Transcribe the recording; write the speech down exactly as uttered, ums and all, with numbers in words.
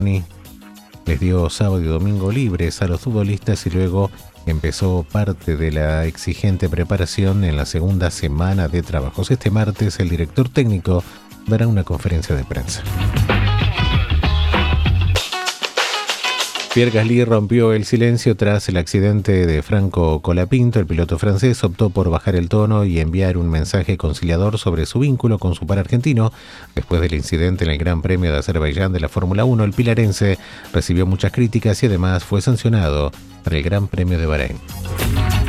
les dio sábado y domingo libres a los futbolistas y luego empezó parte de la exigente preparación en la segunda semana de trabajos. Este martes el director técnico dará una conferencia de prensa. Pierre Gasly rompió el silencio tras el accidente de Franco Colapinto. El piloto francés optó por bajar el tono y enviar un mensaje conciliador sobre su vínculo con su par argentino. Después del incidente en el Gran Premio de Azerbaiyán de la Fórmula uno, el pilarense recibió muchas críticas y además fue sancionado para el Gran Premio de Bahrein.